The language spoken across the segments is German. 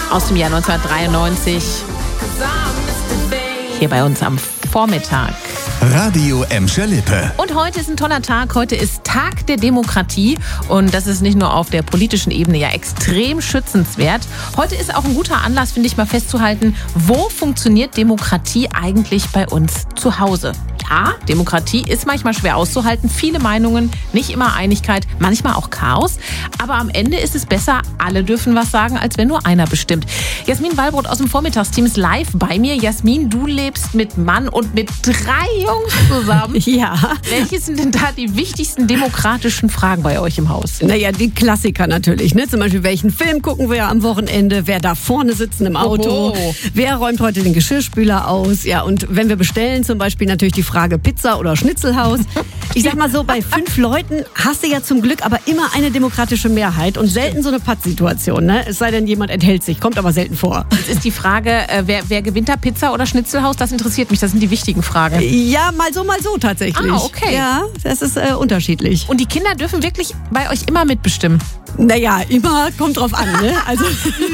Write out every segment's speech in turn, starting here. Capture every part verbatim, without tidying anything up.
aus dem Jahr neunzehnhundertdreiundneunzig. Hier bei uns am Vormittag. Radio Emscher Lippe. Und heute ist ein toller Tag. Heute ist Tag der Demokratie. Und das ist nicht nur auf der politischen Ebene ja extrem schützenswert. Heute ist auch ein guter Anlass, finde ich, mal festzuhalten, wo funktioniert Demokratie eigentlich bei uns zu Hause? Ja, Demokratie ist manchmal schwer auszuhalten. Viele Meinungen, nicht immer Einigkeit, manchmal auch Chaos. Aber am Ende ist es besser, alle dürfen was sagen, als wenn nur einer bestimmt. Jasmin Wallbrot aus dem Vormittagsteam ist live bei mir. Jasmin, du lebst mit Mann und mit drei Jungs zusammen. Ja. Welche sind denn da die wichtigsten demokratischen Fragen bei euch im Haus? Naja, die Klassiker natürlich. Ne? Zum Beispiel, welchen Film gucken wir am Wochenende? Wer darf vorne sitzen im Auto? Oho. Wer räumt heute den Geschirrspüler aus? Ja, und wenn wir bestellen, zum Beispiel natürlich die Frage Pizza oder Schnitzelhaus. Ich sag mal so, bei fünf Leuten hast du ja zum Glück aber immer eine demokratische Mehrheit und selten so eine Pattsituation. Ne? Es sei denn, jemand enthält sich, kommt aber selten vor. Jetzt ist die Frage, äh, wer, wer gewinnt da, Pizza oder Schnitzelhaus? Das interessiert mich, das sind die wichtigen Fragen. Ja, mal so, mal so tatsächlich. Ah, okay. Ja, das ist äh, unterschiedlich. Und die Kinder dürfen wirklich bei euch immer mitbestimmen? Naja, immer kommt drauf an. Ne? Also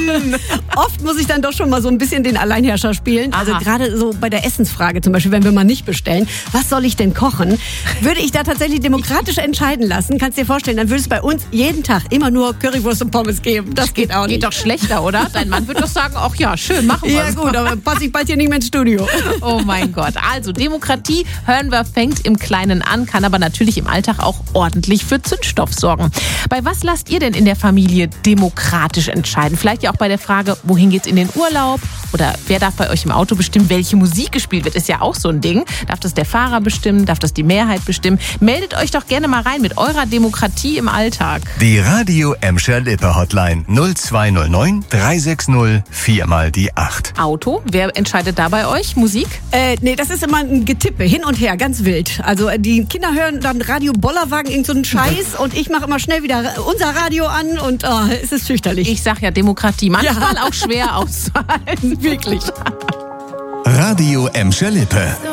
oft muss ich dann doch schon mal so ein bisschen den Alleinherrscher spielen. Also Aha. gerade so bei der Essensfrage zum Beispiel, wenn wir mal nicht bestellen, was soll ich denn kochen? Würde ich da tatsächlich demokratisch entscheiden lassen, kannst dir vorstellen, dann würde es bei uns jeden Tag immer nur Currywurst und Pommes geben. Das geht auch nicht. Geht doch schlechter, oder? Dein Mann wird doch sagen, ach ja, schön, machen wir Ja gut, aber passe ich bald hier nicht mehr ins Studio. Oh mein Gott. Also Demokratie, hören wir, fängt im Kleinen an, kann aber natürlich im Alltag auch ordentlich für Zündstoff sorgen. Bei was lasst ihr denn in der Familie demokratisch entscheiden? Vielleicht ja auch bei der Frage, wohin geht's in den Urlaub? Oder wer darf bei euch im Auto bestimmen, welche Musik gespielt wird? Ist ja auch so ein Ding. Darf das der Fahrer bestimmen? Darf das die Mehrheit bestimmen? Meldet euch doch gerne mal rein mit eurer Demokratie im Alltag. Die Radio Emscher Lippe Hotline null zwei null neun drei sechs null vier mal die acht. Auto, wer entscheidet da bei euch? Musik? Äh, nee, das ist immer ein Getippe, hin und her, ganz wild. Also äh, die Kinder hören dann Radio Bollerwagen, irgend so einen Scheiß und ich mache immer schnell wieder unser Radio an und oh, es ist fürchterlich. Ich sag ja Demokratie, manchmal Ja. auch schwer auszuhalten. Wirklich. Radio Emscher Lippe.